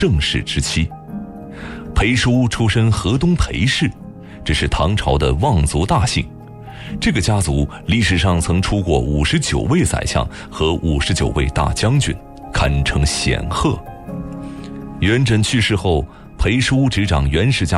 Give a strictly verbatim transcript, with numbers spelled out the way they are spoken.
正室之妻。裴叔出身河东裴氏，这是唐朝的望族大姓。这个家族历史上曾出过五十九位宰相和五十九位大将军，堪称显赫。元稹去世后，裴叔执掌袁氏家